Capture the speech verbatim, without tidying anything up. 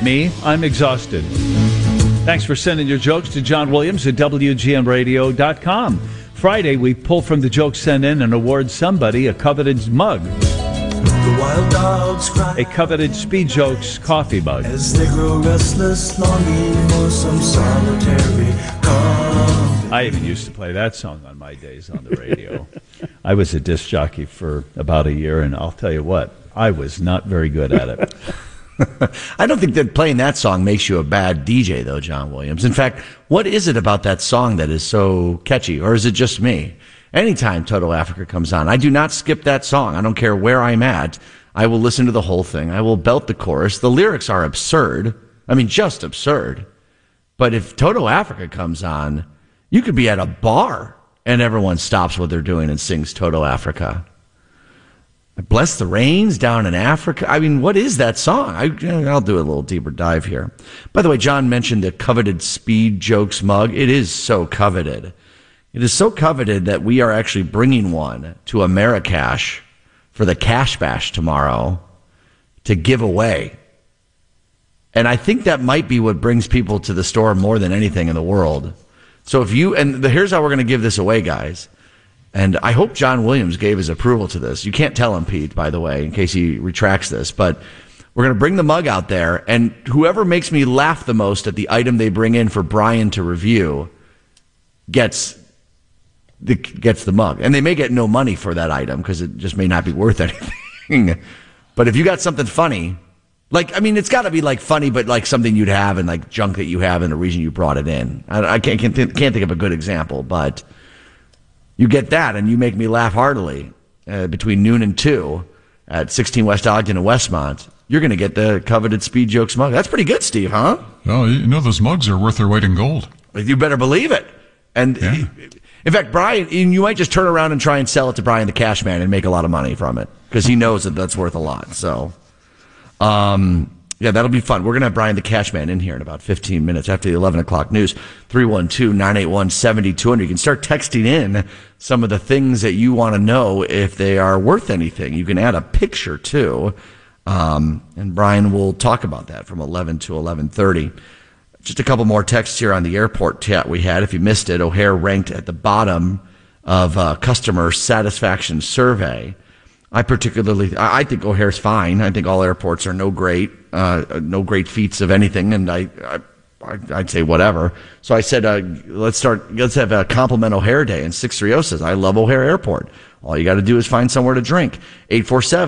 Me, I'm exhausted. Thanks for sending your jokes to John Williams at W G N radio dot com. Friday, we pull from the jokes sent in and award somebody a coveted mug. The wild dogs cry A coveted Speed Jokes coffee mug. as they grow restless, longing for some solitary company. I even used to play that song on my days on the radio. I was a disc jockey for about a year, and I'll tell you what, I was not very good at it. I don't think that playing that song makes you a bad D J, though, John Williams. In fact, what is it about that song that is so catchy, or is it just me? Anytime Toto Africa comes on, I do not skip that song. I don't care where I'm at. I will listen to the whole thing. I will belt the chorus. The lyrics are absurd. I mean, just absurd. But if Toto Africa comes on, you could be at a bar and everyone stops what they're doing and sings Toto Africa. Bless the rains down in Africa. I mean, what is that song? I, I'll do a little deeper dive here. By the way, John mentioned the coveted Speed Jokes mug. It is so coveted. It is so coveted that we are actually bringing one to Americash for the Cash Bash tomorrow to give away. And I think that might be what brings people to the store more than anything in the world. So if you, and the, here's how we're going to give this away, guys. And I hope John Williams gave his approval to this. You can't tell him, Pete, by the way, in case he retracts this. But we're going to bring the mug out there, and whoever makes me laugh the most at the item they bring in for Brian to review gets the, gets the mug. And they may get no money for that item because it just may not be worth anything. But if you got something funny, like, I mean, it's got to be like funny, but like something you'd have and like junk that you have and the reason you brought it in. I, I can't, can't, th- can't think of a good example, but you get that, and you make me laugh heartily uh, between noon and two at sixteen West Ogden and Westmont. You're going to get the coveted Speed Jokes mug. That's pretty good, Steve, huh? Oh, you know those mugs are worth their weight in gold. You better believe it. And Yeah. in fact, Brian, you might just turn around and try and sell it to Brian the Cash Man and make a lot of money from it because he knows that that's worth a lot. So, um, yeah, that'll be fun. We're going to have Brian the Cash Man in here in about fifteen minutes after the eleven o'clock news. three one two, nine eight one, seven two zero zero. You can start texting in some of the things that you want to know if they are worth anything. You can add a picture, too. Um, and Brian will talk about that from eleven to eleven thirty. Just a couple more texts here on the airport chat we had. If you missed it, O'Hare ranked at the bottom of uh, customer satisfaction survey. I particularly, I think O'Hare's fine. I think all airports are no great, uh, no great feats of anything, and I, I, I'd say whatever. So I said, uh, let's start, let's have a compliment O'Hare Day, and six three zero says, I love O'Hare Airport. All you got to do is find somewhere to drink. eight four seven